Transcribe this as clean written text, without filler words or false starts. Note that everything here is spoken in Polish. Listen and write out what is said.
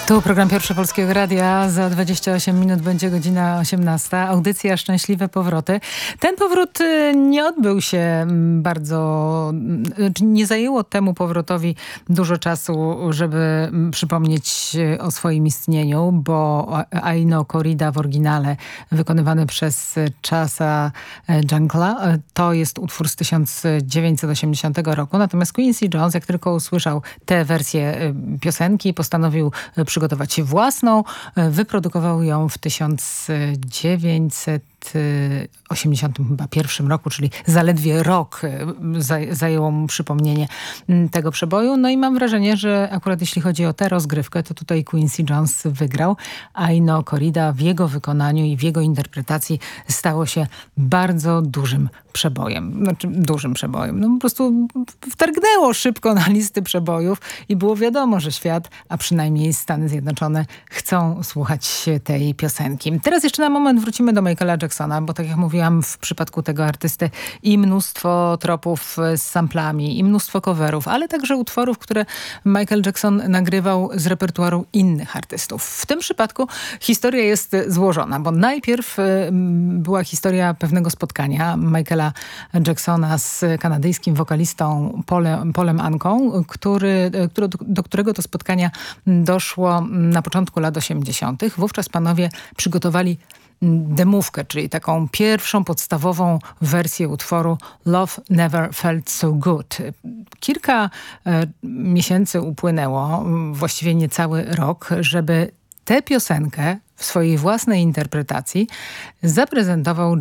Tu program Pierwszy Polskiego Radia. Za 28 minut będzie godzina 18. Audycja Szczęśliwe Powroty. Ten powrót nie odbył się nie zajęło temu powrotowi dużo czasu, żeby przypomnieć o swoim istnieniu, bo Aino Corrida w oryginale wykonywany przez Chasa Jungla to jest utwór z 1980 roku. Natomiast Quincy Jones, jak tylko usłyszał tę wersję piosenki, postanowił przygotować się własną. Wyprodukował ją w 1981 roku, czyli zaledwie rok zajęło mu przypomnienie tego przeboju. No i mam wrażenie, że akurat jeśli chodzi o tę rozgrywkę, to tutaj Quincy Jones wygrał. Aino Corrida w jego wykonaniu i w jego interpretacji stało się bardzo dużym przebojem. Znaczy dużym przebojem. No po prostu wtargnęło szybko na listy przebojów i było wiadomo, że świat, a przynajmniej Stany Zjednoczone chcą słuchać tej piosenki. Teraz jeszcze na moment wrócimy do Michaela Jacksona, bo tak jak mówiłam, w przypadku tego artysty i mnóstwo tropów z samplami, i mnóstwo coverów, ale także utworów, które Michael Jackson nagrywał z repertuaru innych artystów. W tym przypadku historia jest złożona, bo najpierw była historia pewnego spotkania Michaela Jacksona z kanadyjskim wokalistą Paulem Anką, do którego to spotkania doszło na początku lat 80. Wówczas panowie przygotowali demówkę, czyli taką pierwszą podstawową wersję utworu Love Never Felt So Good. Kilka miesięcy upłynęło, właściwie niecały rok, żeby tę piosenkę w swojej własnej interpretacji zaprezentował